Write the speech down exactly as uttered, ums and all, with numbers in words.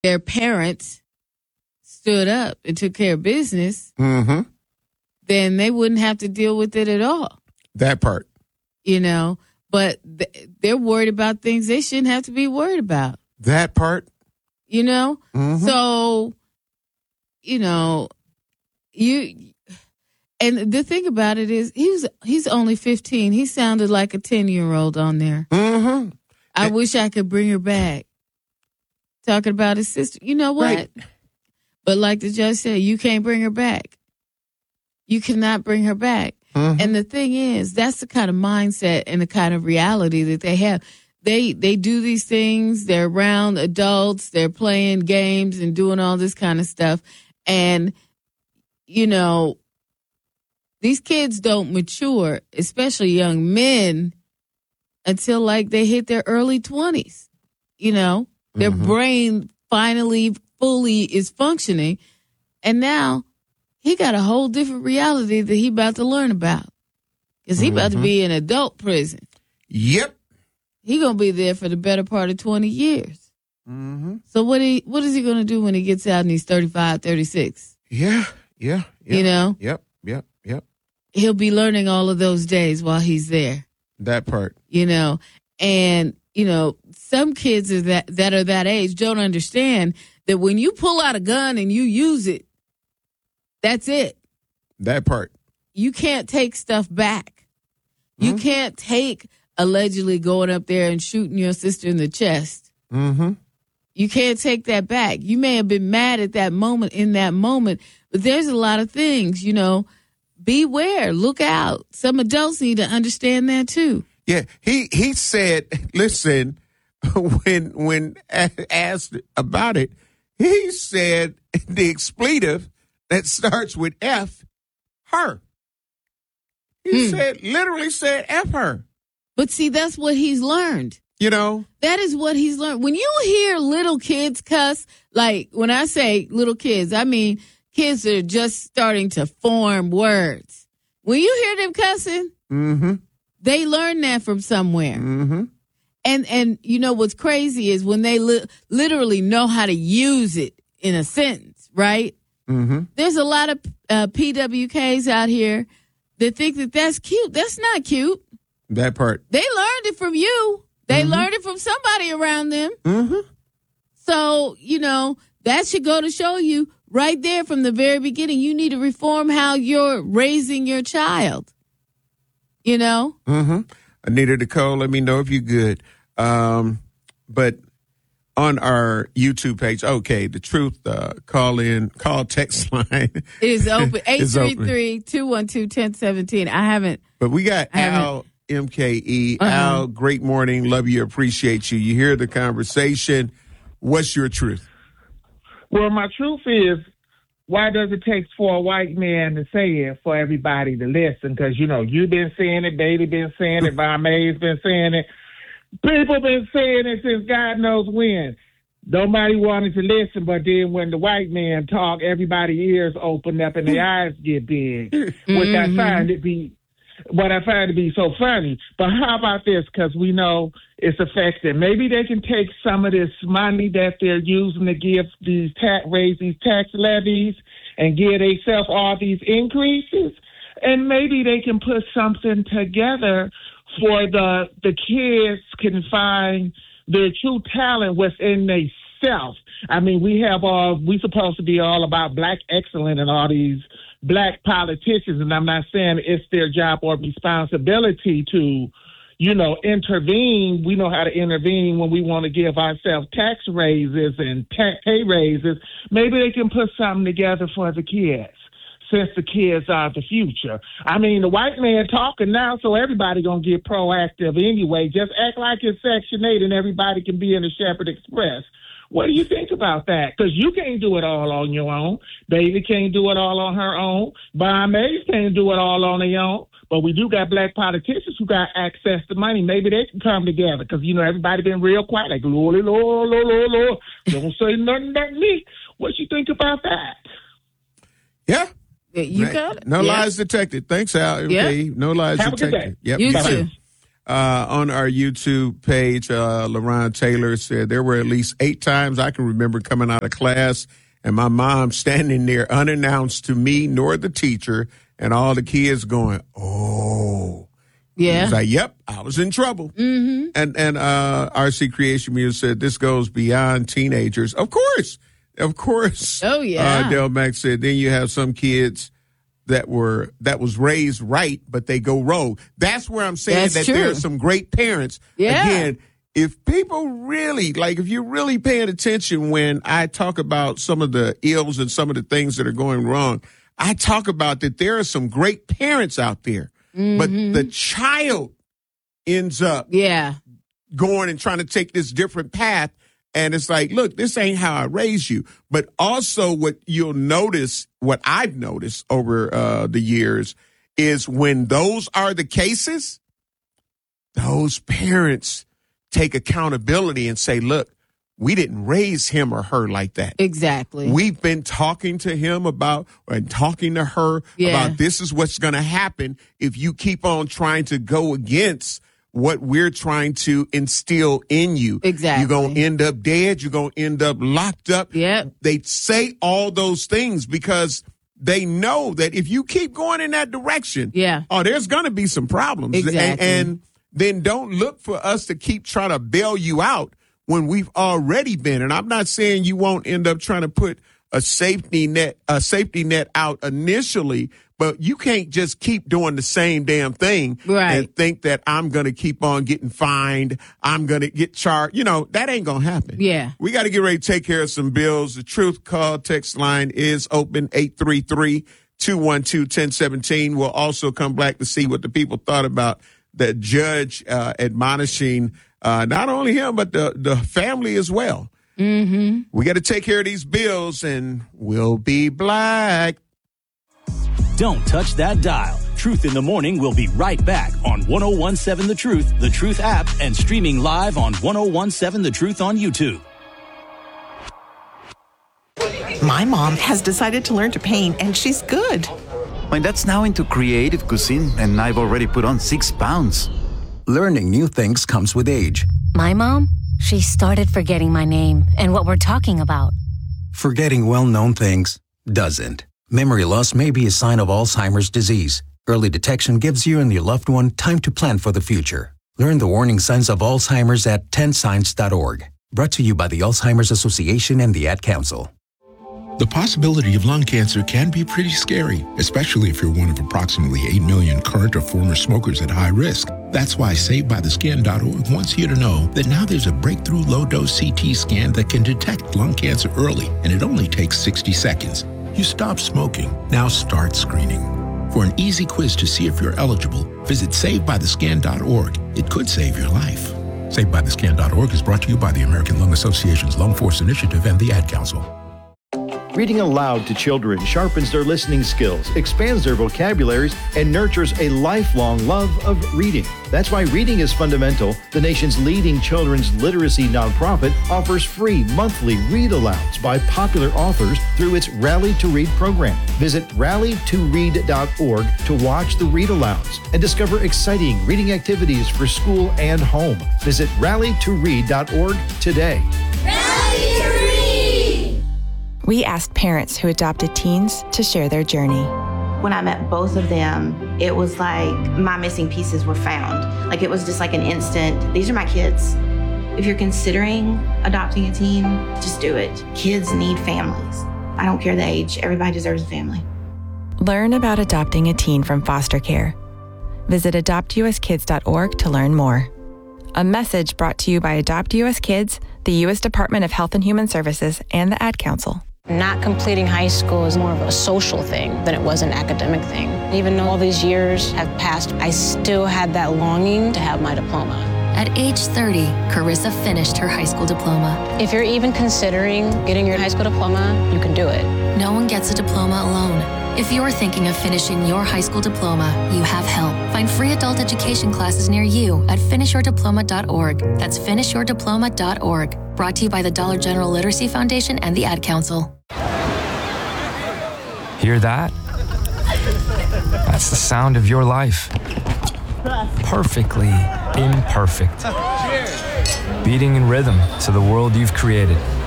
their parents stood up and took care of business, mm-hmm. then they wouldn't have to deal with it at all. That part. You know, but th- they're worried about things they shouldn't have to be worried about. That part. You know? Mm-hmm. So, you know, you, and the thing about it is he was, he's only fifteen. He sounded like a ten-year-old on there. Mm-hmm. I and, wish I could bring her back. Talking about his sister. You know what? Right. But like the judge said, you can't bring her back. You cannot bring her back. Mm-hmm. And the thing is, that's the kind of mindset and the kind of reality that they have. They they do these things. They're around adults. They're playing games and doing all this kind of stuff. And, you know, these kids don't mature, especially young men, until like they hit their early twenties. You know, their mm-hmm. brain finally fully is functioning. And now he got a whole different reality that he about to learn about. Because he mm-hmm. about to be in adult prison. Yep. He going to be there for the better part of twenty years. Mm-hmm. So what he, what is he going to do when he gets out and he's thirty-five, thirty-six? Yeah, yeah, yeah. You know? Yep, yep, yep. He'll be learning all of those days while he's there. That part. You know? And, you know, some kids are that, that are that age don't understand that when you pull out a gun and you use it, that's it. That part. You can't take stuff back. Mm-hmm. You can't take allegedly going up there and shooting your sister in the chest. Mm-hmm. You can't take that back. You may have been mad at that moment, in that moment, but there's a lot of things, you know, beware, look out. Some adults need to understand that too. Yeah, he, he said, listen, when, when asked about it, he said the expletive that starts with F, her. He mm. said, literally said F her. But see, that's what he's learned. You know? That is what he's learned. When you hear little kids cuss, like when I say little kids, I mean kids that are just starting to form words. When you hear them cussing, mm-hmm. they learn that from somewhere. Mm-hmm. And, and you know what's crazy is when they li- literally know how to use it in a sentence, right? Mm-hmm. There's a lot of uh, P W Ks out here that think that that's cute. That's not cute. That part. They learned it from you. They mm-hmm. learned it from somebody around them. Mm-hmm. So, you know, that should go to show you right there from the very beginning. You need to reform how you're raising your child. You know? Mm-hmm. Anita Nicole, let me know if you're good. Um, but on our YouTube page, okay, the truth, uh, call in, call text line. It is open. eight three three, two one two, one zero one seven. I haven't. But we got I Al M K E. Uh-huh. Al, great morning. Love you. Appreciate you. You hear the conversation. What's your truth? Well, my truth is, why does it take for a white man to say it for everybody to listen? Because, you know, you've been saying it, Bailey been saying it, Von May's been saying it. People been saying it since God knows when. Nobody wanted to listen, but then when the white man talk, everybody's ears open up and their eyes get big. Mm-hmm. Which I find to be, what I find to be so funny. But how about this? Because we know it's effective. Maybe they can take some of this money that they're using to give these tax, raise these tax levies and give themselves all these increases, and maybe they can put something together for the the kids can find their true talent within themselves. I mean, we have all, we supposed to be all about black excellence and all these black politicians, and I'm not saying it's their job or responsibility to, you know, intervene. We know how to intervene when we want to give ourselves tax raises and ta- pay raises. Maybe they can put something together for the kids, since the kids are the future. I mean, the white man talking now, so everybody going to get proactive anyway. Just act like it's Section eight and everybody can be in the Shepherd Express. What do you think about that? Because you can't do it all on your own. Bailey can't do it all on her own. Von Mays can't do it all on their own. But we do got black politicians who got access to money. Maybe they can come together because, you know, everybody been real quiet. Like, Lord, Lord, Lord, Lord, Lord. Don't say nothing about me. What you think about that? Yeah. You got it. No yeah. lies detected. Thanks, Al. Yeah. Okay. No lies Have detected. A good day. Yep. You Bye. too. Uh, on our YouTube page, uh, LaRon Taylor said there were at least eight times I can remember coming out of class and my mom standing there unannounced to me nor the teacher and all the kids going, oh. Yeah. He was like, yep, I was in trouble. Mm-hmm. And and uh, R C Creation Music said this goes beyond teenagers. Of course. Of course. Oh, yeah. Uh, Del Max said then you have some kids that were that was raised right, but they go rogue. That's where I'm saying That's that true. there are some great parents. Yeah. Again, if people really, like if you're really paying attention when I talk about some of the ills and some of the things that are going wrong, I talk about that there are some great parents out there. Mm-hmm. But the child ends up Yeah. going and trying to take this different path. And it's like, look, this ain't how I raised you. But also what you'll notice, what I've noticed over uh, the years is when those are the cases, those parents take accountability and say, look, we didn't raise him or her like that. Exactly. We've been talking to him about and talking to her Yeah. about this is what's going to happen if you keep on trying to go against what we're trying to instill in you. Exactly. You're going to end up dead. You're going to end up locked up. Yep. They say all those things because they know that if you keep going in that direction, Yeah. oh, there's going to be some problems. Exactly. And, and then don't look for us to keep trying to bail you out when we've already been. And I'm not saying you won't end up trying to put a safety net, a safety net out initially, but you can't just keep doing the same damn thing Right. and think that I'm going to keep on getting fined. I'm going to get charged. You know, that ain't going to happen. Yeah. We got to get ready to take care of some bills. The Truth Call text line is open, eight three three, two one two, one zero one seven. We'll also come back to see what the people thought about the judge uh, admonishing uh, not only him, but the, the family as well. Mm-hmm. We got to take care of these bills, and we'll be black. Don't touch that dial. Truth in the Morning will be right back on one oh one seven The Truth, The Truth app, and streaming live on one oh one seven The Truth on YouTube. My mom has decided to learn to paint, and she's good. My dad's now into creative cuisine, and I've already put on six pounds. Learning new things comes with age. My mom, she started forgetting my name and what we're talking about. Forgetting well-known things doesn't. Memory loss may be a sign of Alzheimer's disease. Early detection gives you and your loved one time to plan for the future. Learn the warning signs of Alzheimer's at ten signs dot org. Brought to you by the Alzheimer's Association and the Ad Council. The possibility of lung cancer can be pretty scary, especially if you're one of approximately eight million current or former smokers at high risk. That's why Saved By The Skin dot org wants you to know that now there's a breakthrough low-dose C T scan that can detect lung cancer early, and it only takes sixty seconds. You stop smoking. Now start screening. For an easy quiz to see if you're eligible, visit Saved By The Skin dot org. It could save your life. Saved By The Skin dot org is brought to you by the American Lung Association's Lung Force Initiative and the Ad Council. Reading aloud to children sharpens their listening skills, expands their vocabularies, and nurtures a lifelong love of reading. That's why Reading is Fundamental, the nation's leading children's literacy nonprofit, offers free monthly read-alouds by popular authors through its Rally to Read program. Visit rally to read dot org to watch the read-alouds and discover exciting reading activities for school and home. Visit rally to read dot org today. Rally to Read! We asked parents who adopted teens to share their journey. When I met both of them, it was like my missing pieces were found. Like it was just like an instant, these are my kids. If you're considering adopting a teen, just do it. Kids need families. I don't care the age, everybody deserves a family. Learn about adopting a teen from foster care. Visit adopt u s kids dot org to learn more. A message brought to you by Adopt U S Kids, the U S Department of Health and Human Services, and the Ad Council. Not completing high school is more of a social thing than it was an academic thing. Even though all these years have passed, I still had that longing to have my diploma. At age thirty, Carissa finished her high school diploma. If you're even considering getting your high school diploma, you can do it. No one gets a diploma alone. If you're thinking of finishing your high school diploma, you have help. Find free adult education classes near you at finish your diploma dot org. That's finish your diploma dot org. Brought to you by the Dollar General Literacy Foundation and the Ad Council. Hear that? That's the sound of your life. perfectly imperfect. Beating in rhythm to the world you've created.